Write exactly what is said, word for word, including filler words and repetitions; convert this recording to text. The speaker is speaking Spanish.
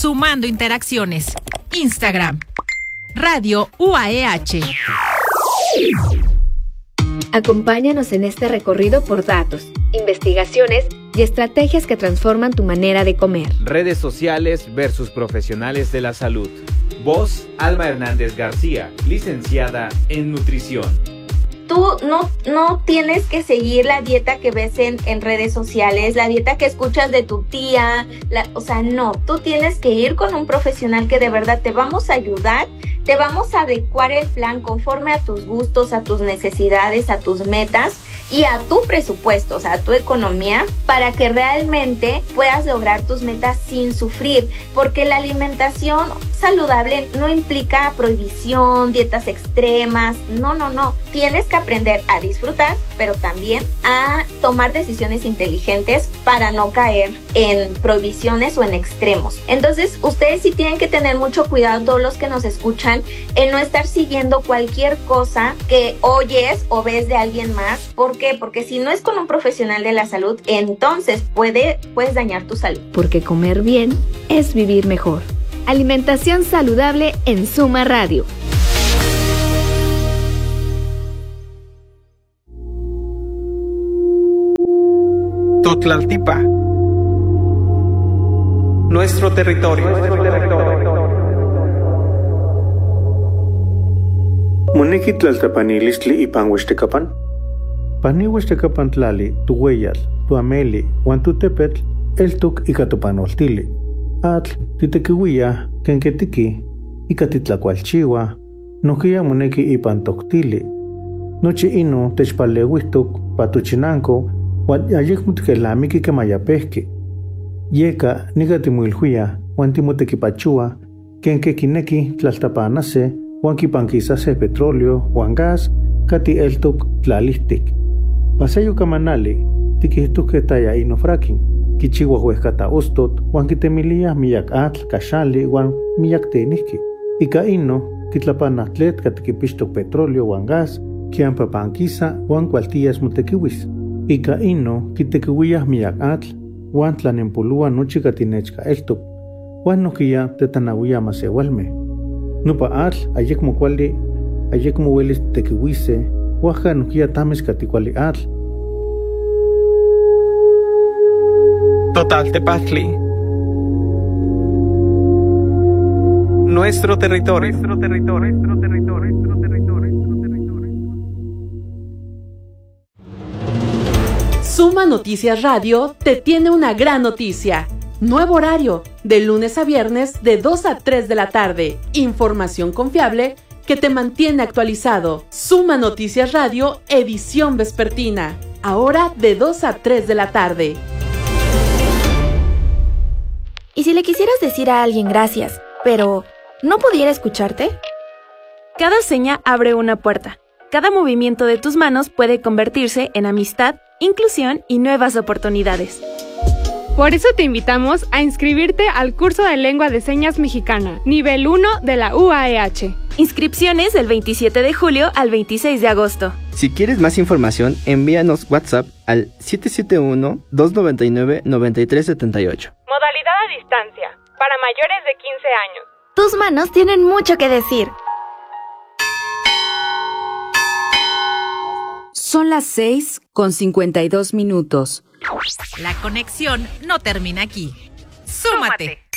Sumando interacciones. Instagram. Radio U A E H. Acompáñanos en este recorrido por datos, investigaciones y estrategias que transforman tu manera de comer. Redes sociales versus profesionales de la salud. Voz, Alma Hernández García, licenciada en nutrición. Tú no, no tienes que seguir la dieta que ves en, en redes sociales, la dieta que escuchas de tu tía, la, o sea, no, tú tienes que ir con un profesional que de verdad te vamos a ayudar, te vamos a adecuar el plan conforme a tus gustos, a tus necesidades, a tus metas y a tu presupuesto, o sea, a tu economía, para que realmente puedas lograr tus metas sin sufrir, porque la alimentación saludable no implica prohibición, dietas extremas, no, no, no, tienes que aprender a disfrutar, pero también a tomar decisiones inteligentes para no caer en prohibiciones o en extremos. Entonces, ustedes sí tienen que tener mucho cuidado, todos los que nos escuchan, en no estar siguiendo cualquier cosa que oyes o ves de alguien más. ¿Por qué? Porque si no es con un profesional de la salud, entonces puede, puedes dañar tu salud. Porque comer bien es vivir mejor. Alimentación saludable en Suma Radio. Totlaltipa. Nuestro territorio. Nuestro territorio. Moneki tlaltapanilistli ipan huextecapan. Pani huextecapan tlali, tuhueyal, tuameli, huan tutepetl, eltuk ika topanoltili. Atl titekiuia, kenketiki, ika titlakualchiua, nokia moneki ipan toktili. Nochi ino techpaleuihtok patuchinanko, huan ayekmutkelamiki kemayapehki. Yeka nika timuilhuia, huan timotekipachua, kenkekineki tlaltapanase, huan kipankisase petróleo, huan gas, kati eltuk tlalihtik. Pasayo kamanali, tikihtuk ketaya ino fracking. Kichiwa huescata ostot, huan kitemilia miyak atl, kashali, huan miyak tenihki. Ika ino, kitlapanatlet katikipishtok petróleo huan gas, kian papankisa, huan kualtiyas motekiwis. Ika ino, kitekiwiyah miyak atl, huan tlanempulua nochi katinechka eltuk, huan nokia tetanawia masewalme. Nupa atl, ayekmo kuali, ayekmo welis tekiwise, huaja nokia tames katikuali atl. Totaltepaztli. Nuestro territorio. Nuestro territorio. Nuestro territorio. Nuestro territorio. Nuestro territorio. Suma Noticias Radio te tiene una gran noticia. Nuevo horario, de lunes a viernes de dos a tres de la tarde. Información confiable que te mantiene actualizado. Suma Noticias Radio, edición vespertina. Ahora de dos a tres de la tarde. ¿Y si le quisieras decir a alguien gracias, pero no pudiera escucharte? Cada seña abre una puerta. Cada movimiento de tus manos puede convertirse en amistad, inclusión y nuevas oportunidades. Por eso te invitamos a inscribirte al curso de Lengua de Señas Mexicana, nivel uno de la U A E H. Inscripciones del veintisiete de julio al veintiséis de agosto. Si quieres más información, envíanos WhatsApp al siete siete uno, dos nueve nueve, nueve tres siete ocho. Modalidad a distancia, para mayores de quince años. Tus manos tienen mucho que decir. Son las seis con cincuenta y dos minutos. La conexión no termina aquí. ¡Súmate!